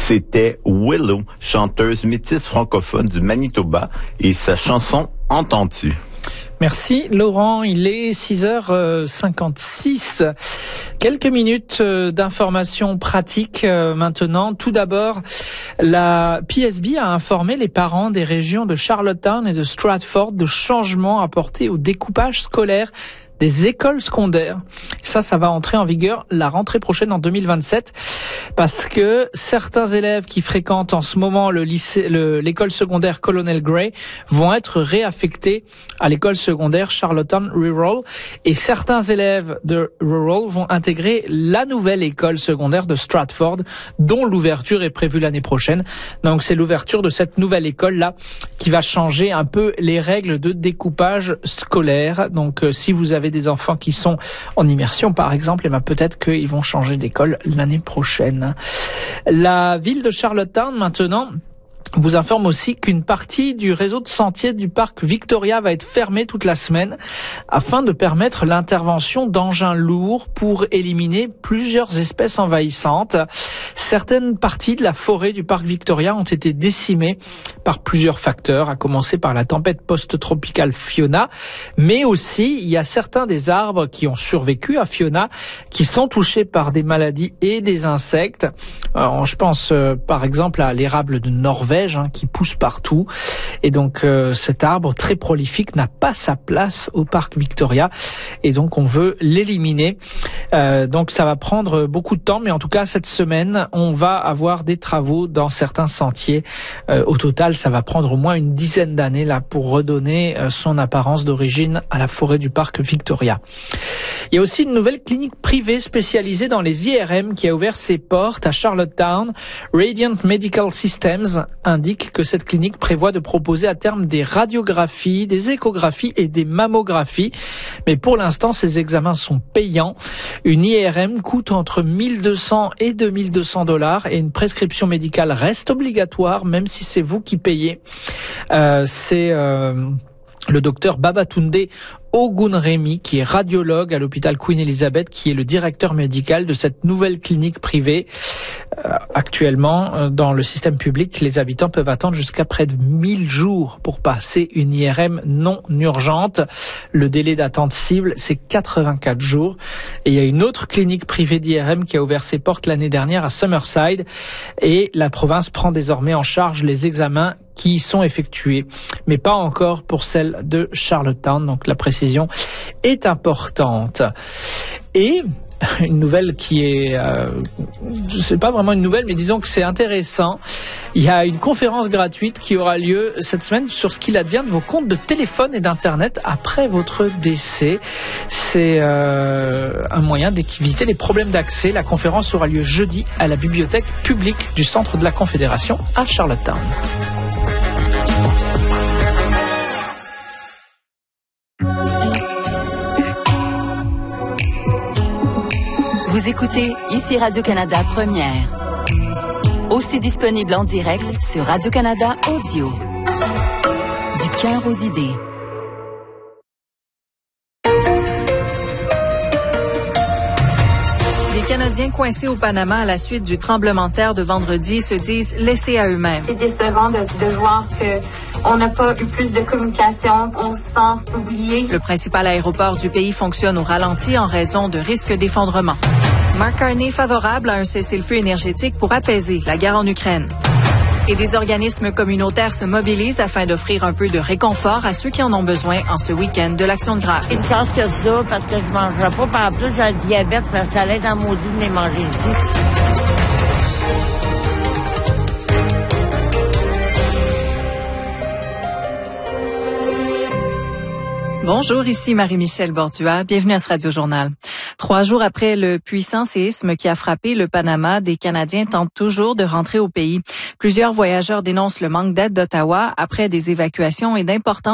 C'était Willow, chanteuse métisse francophone du Manitoba, et sa chanson « Entends-tu ». Merci Laurent, il est 6h56. Quelques minutes d'informations pratiques maintenant. Tout d'abord, la PSB a informé les parents des régions de Charlottetown et de Stratford de changements apportés au découpage scolaire des écoles secondaires. Ça va entrer en vigueur la rentrée prochaine en 2027 parce que certains élèves qui fréquentent en ce moment l'école secondaire Colonel Gray vont être réaffectés à l'école secondaire Charlottetown Rural et certains élèves de Rural vont intégrer la nouvelle école secondaire de Stratford dont l'ouverture est prévue l'année prochaine. Donc c'est l'ouverture de cette nouvelle école-là qui va changer un peu les règles de découpage scolaire. Donc si vous avez des enfants qui sont en immersion, par exemple, peut-être qu'ils vont changer d'école l'année prochaine. La ville de Charlottetown, maintenant, vous informe aussi qu'une partie du réseau de sentiers du parc Victoria va être fermée toute la semaine afin de permettre l'intervention d'engins lourds pour éliminer plusieurs espèces envahissantes. Certaines parties de la forêt du parc Victoria ont été décimées par plusieurs facteurs, à commencer par la tempête post-tropicale Fiona, mais aussi il y a certains des arbres qui ont survécu à Fiona qui sont touchés par des maladies et des insectes. Alors, je pense par exemple à l'érable de Norvège qui pousse partout. Et donc cet arbre très prolifique n'a pas sa place au parc Victoria et donc on veut l'éliminer. Donc ça va prendre beaucoup de temps, mais en tout cas cette semaine on va avoir des travaux dans certains sentiers. Au total ça va prendre au moins une dizaine d'années là pour redonner son apparence d'origine à la forêt du parc Victoria. Il y a aussi une nouvelle clinique privée spécialisée dans les IRM qui a ouvert ses portes à Charlottetown. Radiant Medical Systems indique que cette clinique prévoit de proposer à terme des radiographies, des échographies et des mammographies. Mais pour l'instant, ces examens sont payants. Une IRM coûte entre 1200 et 2200 $ et une prescription médicale reste obligatoire, même si c'est vous qui payez. C'est le docteur Babatunde Ogunremi, qui est radiologue à l'hôpital Queen Elizabeth, qui est le directeur médical de cette nouvelle clinique privée. Actuellement, dans le système public, les habitants peuvent attendre jusqu'à près de 1000 jours pour passer une IRM non urgente. Le délai d'attente cible, c'est 84 jours. Et il y a une autre clinique privée d'IRM qui a ouvert ses portes l'année dernière à Summerside. Et la province prend désormais en charge les examens qui y sont effectués, mais pas encore pour celle de Charlottetown. Donc la précision est importante. Et une nouvelle qui est, c'est pas vraiment une nouvelle, mais disons que c'est intéressant. Il y a une conférence gratuite qui aura lieu cette semaine sur ce qu'il advient de vos comptes de téléphone et d'internet après votre décès. C'est un moyen d'éviter les problèmes d'accès. La conférence aura lieu jeudi à la bibliothèque publique du Centre de la Confédération à Charlottetown. Vous écoutez ici Radio-Canada Première. Aussi disponible en direct sur Radio-Canada Audio. Du cœur aux idées. Les Canadiens coincés au Panama à la suite du tremblement de terre de vendredi se disent laissés à eux-mêmes. C'est décevant de voir que on n'a pas eu plus de communication, on se sent oublié. Le principal aéroport du pays fonctionne au ralenti en raison de risques d'effondrement. Mark Carney favorable à un cessez-le-feu énergétique pour apaiser la guerre en Ukraine. Et des organismes communautaires se mobilisent afin d'offrir un peu de réconfort à ceux qui en ont besoin en ce week-end de l'Action de grâce. Une chance que ça, parce que je mangerai pas. Par plus, j'ai le diabète, parce que ça allait dans maudit de les manger ici. Bonjour, ici Marie-Michel Bordua. Bienvenue à ce Radio-Journal. 3 jours après le puissant séisme qui a frappé le Panama, des Canadiens tentent toujours de rentrer au pays. Plusieurs voyageurs dénoncent le manque d'aide d'Ottawa après des évacuations et d'importantes